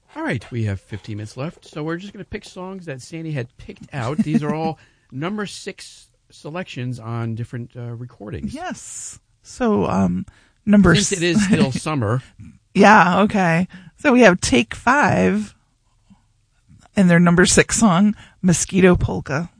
All right, we have 15 minutes left, so we're just going to pick songs that Sandy had picked out. These are all number 6 selections on different recordings. Yes. So, number... Since it is still summer. Yeah, okay. So we have Take 5 and their number 6 song, Mosquito Polka.